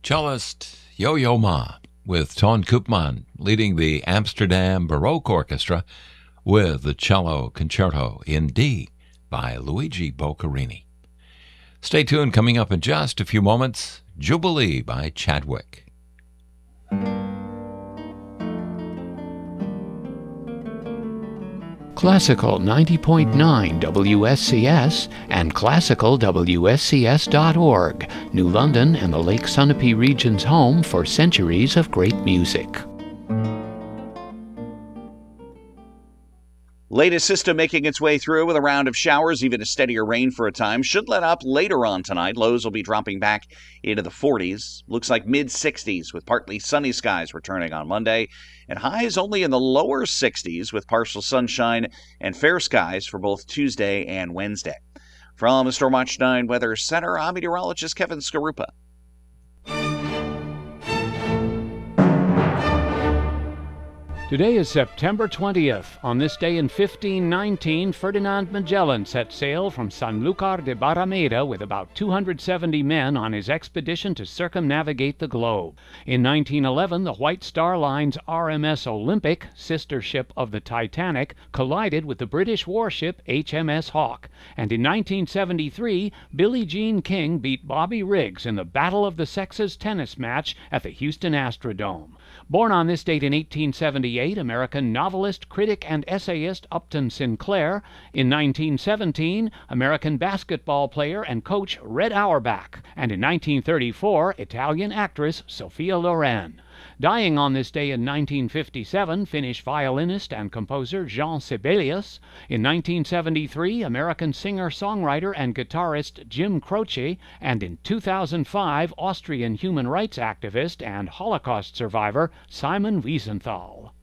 Cellist Yo-Yo Ma with Ton Koopman leading the Amsterdam Baroque Orchestra with the Cello Concerto in D by Luigi Boccherini. Stay tuned, coming up in just a few moments, Jubilee by Chadwick. Classical 90.9 WSCS and classicalwscs.org, New London and the Lake Sunapee region's home for centuries of great music. Latest system making its way through with a round of showers, even a steadier rain for a time. Should let up later on tonight. Lows will be dropping back into the 40s. Looks like mid-60s with partly sunny skies returning on Monday. And highs only in the lower 60s with partial sunshine and fair skies for both Tuesday and Wednesday. From the Stormwatch 9 Weather Center, I'm meteorologist Kevin Skarupa. Today is September 20th. On this day in 1519, Ferdinand Magellan set sail from Sanlúcar de Barrameda with about 270 men on his expedition to circumnavigate the globe. In 1911, the White Star Line's RMS Olympic, sister ship of the Titanic, collided with the British warship HMS Hawke. And in 1973, Billie Jean King beat Bobby Riggs in the Battle of the Sexes tennis match at the Houston Astrodome. Born on this date in 1878, American novelist, critic, and essayist Upton Sinclair. In 1917, American basketball player and coach Red Auerbach. And in 1934, Italian actress Sophia Loren. Dying on this day in 1957, Finnish violinist and composer Jean Sibelius. In 1973, American singer-songwriter and guitarist Jim Croce. And in 2005, Austrian human rights activist and Holocaust survivor Simon Wiesenthal.